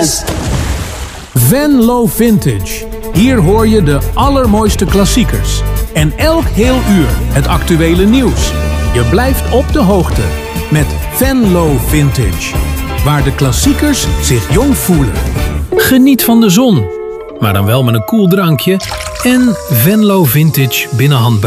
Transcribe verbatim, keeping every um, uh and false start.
Yes! Venlo Vintage. Hier hoor je de allermooiste klassiekers. En elk heel uur het actuele nieuws. Je blijft op de hoogte met Venlo Vintage. Waar de klassiekers zich jong voelen. Geniet van de zon, maar dan wel met een koel drankje en Venlo Vintage binnen handbereik.